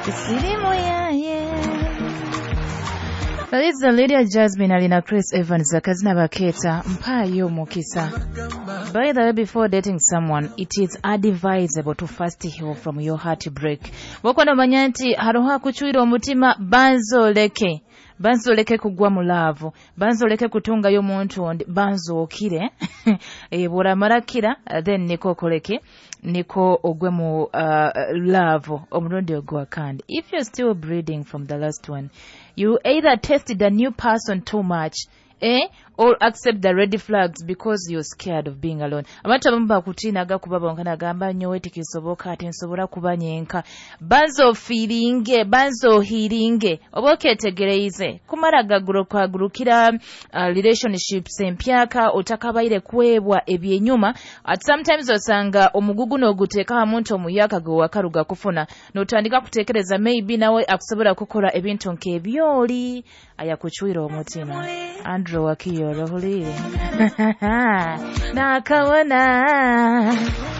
Sirimu yaye. Baliza Lydia Jasmine alina Chris Evans akazina baketa mpayo mukisa. By the way, before dating someone, it is advisable to first heal from your heartbreak. Wakwano manyanti haroha kuchuira omutima banzoleke. Banzoleke kugwa mu laavu. Banzoleke kutunga yo muntu ondi banzokire. Bora marakira then niko koleke. Niko ogwe mu laavu omurundi ogwa kandi. If you're still bleeding from the last one, you either tested a new person too much, or accept the red flags because you're scared of being alone. Abantu abamu bakutina agakubaba nkana gamba nnyo wetikisoboka ate nsobola kubanyenka. Banzo feelinge, banzo healinge. Oboketegereize. Kumara gagurukira relationships empyaka otakabaire kwebwa ebyenyuma. At sometimes osanga omugugu n'oguteeka muntu omuyaka gwe wakaruga kufuna. N'otandika kutekereza maybe nawe akusobola kukola ebintu nk'ebyoli. Ayakuchwira omutima. Andrew Wakiyo rohulire. Nakabona.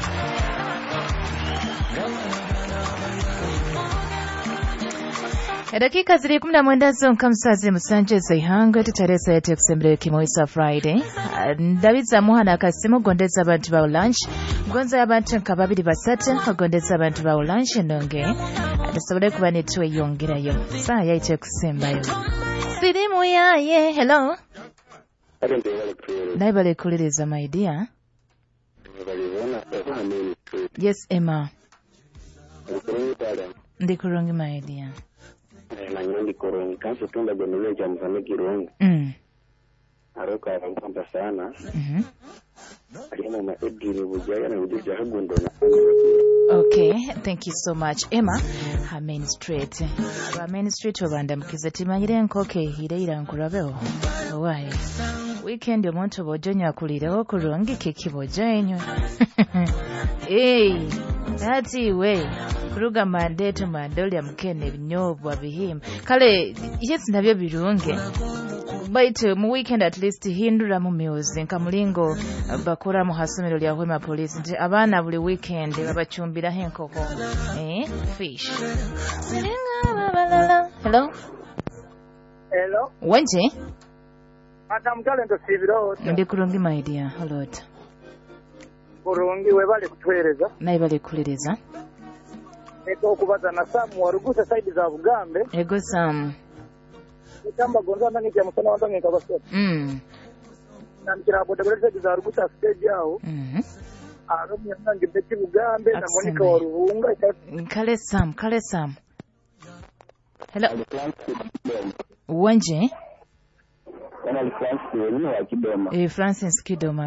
Dakika ziri 19 zonka musazi musanje zihanga tutaresa yete kusembere kimoisa Friday. Ndabiza muhana akasimu gondeza abantu ba lunch. Gonza abantu nkababiri basatu gondeza abantu ba lunch ndonge. Tusobole kuba netwe yongerayo. Saa yaiche kusembayo. Sirimu yaye. Hello. Naibale kuliriza my dear. Yes, Emma. Ndikurungi my dear. Nanyundi koroni kanso tunda gonole cha mfano kirungi. Aroka arampamba sana. Alina na edini bujaya na ujuja hagundona. Okay, thank you so much. Emma, her main street. Her main street obanda mkiza timanyire nkoke hireira nkurabeho. Why? Weekend omuntu bojonya kulireho kurungi kekibojenyo. Hey, that's way. Kuruga Monday to Monday mukene binyobwa bihima. Kale yes nabyo birunge. But mu weekend at least hindura mu music nkamulingo bakora mu hasomero lya Hwema Police nti abana buli weekend babachumbira henkoko. Fish. Hello. Hello. Wanje? Madam Talento Sibiro. Ndi kurungi my dear. Hello. Kurungi webale kutwereza. Naibale kuliriza. Eko kubaza na Samu warugusa side za Bugambe. Ego Sam. Kamba gonza ndani ya msana wanda ngeka baso. Na mkira boda boda za warugusa stage yao. Aramu yange beti Bugambe na Monica Warunga. Kale Sam. Hello. Wanje? Francis Kidoma. Francis Kidoma.